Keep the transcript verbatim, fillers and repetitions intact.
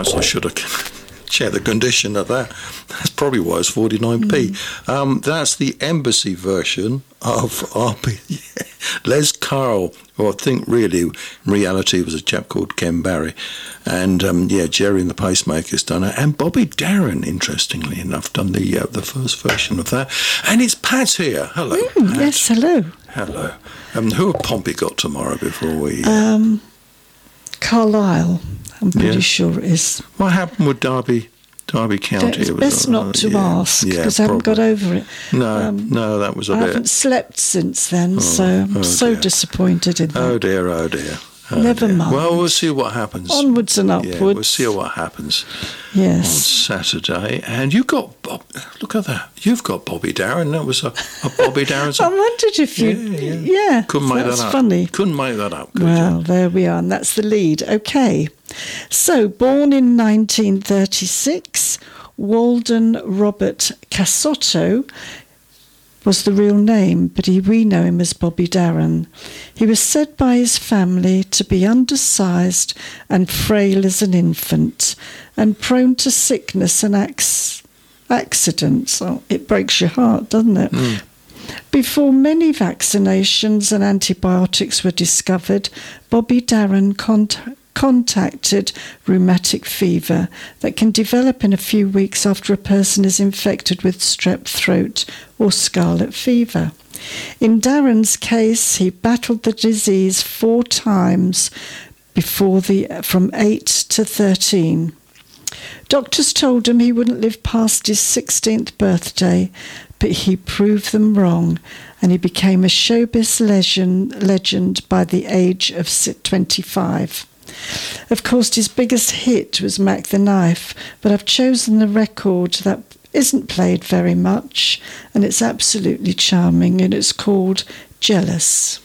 Perhaps I should have checked the condition of that. That's probably why it's forty-nine p. Mm. Um, that's the Embassy version of R B. Yeah. Les Carl, who I think really, in reality, was a chap called Ken Barry. And, um, yeah, Jerry and the Pacemaker's done it. And Bobby Darin, interestingly enough, done the uh, the first version of that. And it's Pat here. Hello, mm, Pat. Yes, hello. Hello. Um, who have Pompey got tomorrow before we... Uh... Um, Carlisle, I'm pretty yeah. sure it is. What happened with Derby... Derby County. It's it was, best uh, not to yeah, ask, because yeah, I haven't got over it. No, um, no, that was a I bit... haven't slept since then, oh, so I'm oh so dear. disappointed in that. Oh dear, oh dear. Oh Never dear. mind. Well, we'll see what happens. Onwards and upwards. Yeah, we'll see what happens yes. on Saturday. And you got Bob. Look at that. You've got Bobby Darin. That was a, a Bobby Darin. I wondered if you. Yeah, yeah. yeah Couldn't make that's that up. funny. Couldn't make that up. Could Well, you? there we are, and that's the lead. Okay. So, born in nineteen thirty-six, Walden Robert Casotto was the real name, but he, we know him as Bobby Darin. He was said by his family to be undersized and frail as an infant, and prone to sickness and ac- accidents. Oh, it breaks your heart, doesn't it? Mm. Before many vaccinations and antibiotics were discovered, Bobby Darin contacted contacted rheumatic fever that can develop in a few weeks after a person is infected with strep throat or scarlet fever. In Darin's case, he battled the disease four times before the from eight to thirteen. Doctors told him he wouldn't live past his sixteenth birthday, but he proved them wrong, and he became a showbiz legend, legend by the age of twenty-five. Of course, his biggest hit was Mac the Knife, but I've chosen the record that isn't played very much, and it's absolutely charming, and it's called Jealous.